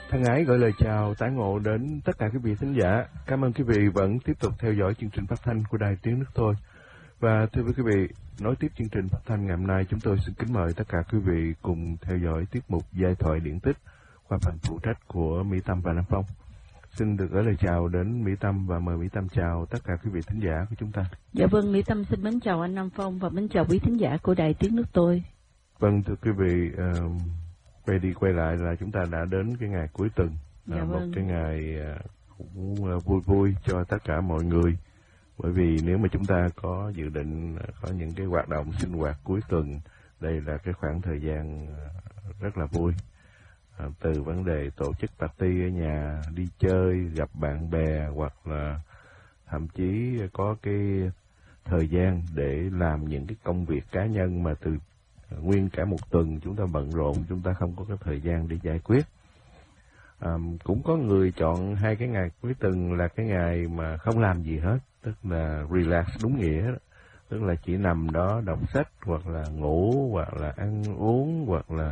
Thân ái gửi lời chào tái ngộ đến tất cả quý vị thính giả. Cảm ơn quý vị vẫn tiếp tục theo dõi chương trình phát thanh của Đài Tiếng Nước Tôi. Và thưa quý vị, nối tiếp chương trình phát thanh ngày hôm nay, chúng tôi xin kính mời tất cả quý vị cùng theo dõi tiết mục Giai thoại điển tích qua phần phụ trách của Mỹ Tâm và Nam Phong. Xin được gửi lời chào đến Mỹ Tâm và mời Mỹ Tâm chào tất cả quý vị thính giả của chúng ta. Dạ vâng, Mỹ Tâm xin mến chào anh Nam Phong và mến chào quý thính giả của Đài Tiếng Nước Tôi. Vâng, thưa quý vị, quay đi quay lại là chúng ta đã đến cái ngày cuối tuần, Dạ một vâng. cái ngày cũng vui vui cho tất cả mọi người. Bởi vì nếu mà chúng ta có dự định có những cái hoạt động sinh hoạt cuối tuần, đây là cái khoảng thời gian rất là vui. Từ vấn đề tổ chức party ở nhà, đi chơi, gặp bạn bè, hoặc là thậm chí có cái thời gian để làm những cái công việc cá nhân mà từ nguyên cả một tuần chúng ta bận rộn, chúng ta không có cái thời gian để giải quyết. Cũng có người chọn hai cái ngày cuối tuần là cái ngày mà không làm gì hết, tức là relax đúng nghĩa đó. Tức là chỉ nằm đó đọc sách, hoặc là ngủ, hoặc là ăn uống, hoặc là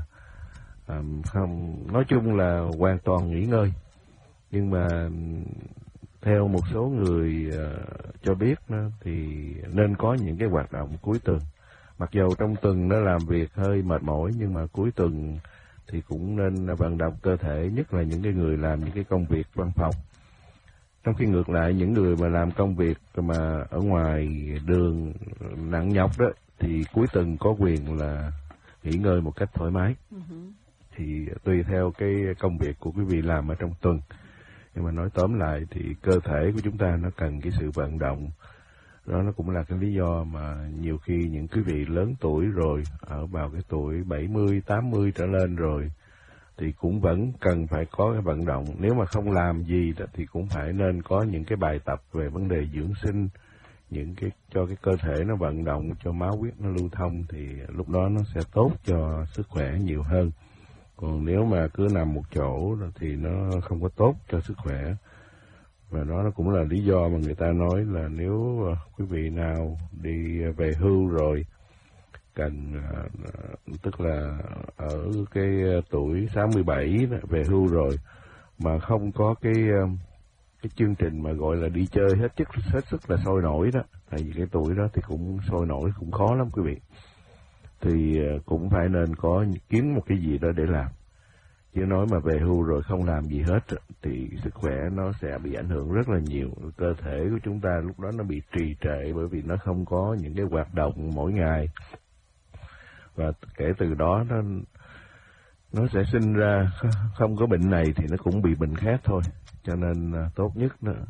không, nói chung là hoàn toàn nghỉ ngơi. Nhưng mà theo một số người cho biết đó, thì nên có những cái hoạt động cuối tuần. Mặc dù trong tuần nó làm việc hơi mệt mỏi, nhưng mà cuối tuần thì cũng nên vận động cơ thể, nhất là những cái người làm những cái công việc văn phòng. Trong khi ngược lại, những người mà làm công việc mà ở ngoài đường nặng nhọc đó, thì cuối tuần có quyền là nghỉ ngơi một cách thoải mái. Thì tùy theo cái công việc của quý vị làm ở trong tuần. Nhưng mà nói tóm lại thì cơ thể của chúng ta nó cần cái sự vận động. Đó nó cũng là cái lý do mà nhiều khi những quý vị lớn tuổi rồi, ở vào cái tuổi 70, 80 trở lên rồi, thì cũng vẫn cần phải có cái vận động. Nếu mà không làm gì thì cũng phải nên có những cái bài tập về vấn đề dưỡng sinh, những cái cho cái cơ thể nó vận động, cho máu huyết nó lưu thông, thì lúc đó nó sẽ tốt cho sức khỏe nhiều hơn. Còn nếu mà cứ nằm một chỗ thì nó không có tốt cho sức khỏe. Và đó nó cũng là lý do mà người ta nói là nếu quý vị nào đi về hưu rồi, cần tức là ở cái tuổi 67 về hưu rồi mà không có cái chương trình mà gọi là đi chơi hết sức là sôi nổi đó, tại vì cái tuổi đó thì cũng sôi nổi cũng khó lắm quý vị, thì cũng phải nên có kiếm một cái gì đó để làm. Chứ nói mà về hưu rồi không làm gì hết thì sức khỏe nó sẽ bị ảnh hưởng rất là nhiều. Cơ thể của chúng ta lúc đó nó bị trì trệ, bởi vì nó không có những cái hoạt động mỗi ngày. Và kể từ đó nó sẽ sinh ra, không có bệnh này thì nó cũng bị bệnh khác thôi. Cho nên tốt nhất nữa,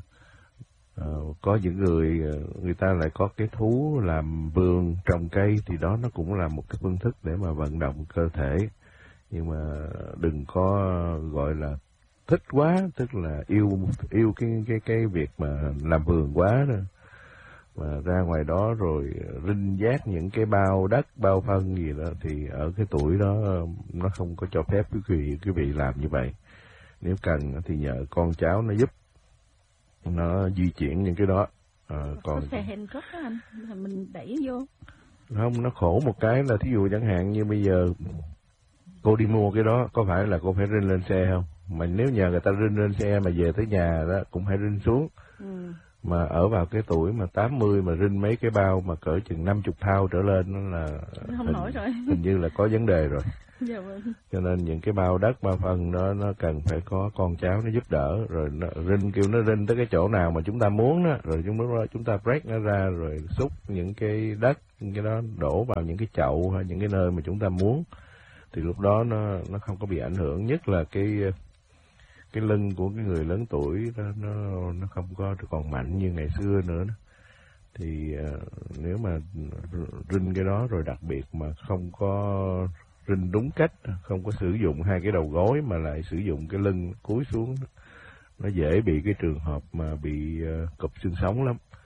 có những người ta lại có cái thú làm vườn trồng cây, thì đó nó cũng là một cái phương thức để mà vận động cơ thể. Nhưng mà đừng có gọi là thích quá, tức là yêu cái việc mà làm vườn quá đó, mà ra ngoài đó rồi rinh vác những cái bao đất, bao phân gì đó, thì ở cái tuổi đó nó không có cho phép quý vị làm như vậy. Nếu cần thì nhờ con cháu nó giúp nó di chuyển những cái đó. Còn có xe hèn rất á anh, là mình đẩy vô. Không, nó khổ một cái là thí dụ chẳng hạn như bây giờ cô đi mua cái đó, có phải là cô phải rinh lên xe không? Mà nếu nhờ người ta rinh lên xe mà về tới nhà đó cũng phải rinh xuống. Mà ở vào cái tuổi mà 80 mà rinh mấy cái bao mà cỡ chừng 50 thao trở lên, nó là không nổi rồi. Hình như là có vấn đề rồi. Dạ vâng. Cho nên những cái bao đất, bao phân đó nó cần phải có con cháu nó giúp đỡ, rồi nó kêu nó rinh tới cái chỗ nào mà chúng ta muốn đó, rồi chúng ta break nó ra, rồi xúc những cái đất, những cái đó đổ vào những cái chậu hay những cái nơi mà chúng ta muốn, thì lúc đó nó không có bị ảnh hưởng. Nhất là cái lưng của cái người lớn tuổi đó, nó không có còn mạnh như ngày xưa nữa đó. Thì nếu mà rinh cái đó rồi, đặc biệt mà không có rinh đúng cách, không có sử dụng hai cái đầu gối mà lại sử dụng cái lưng cúi xuống, nó dễ bị cái trường hợp mà bị cụp xương sống lắm.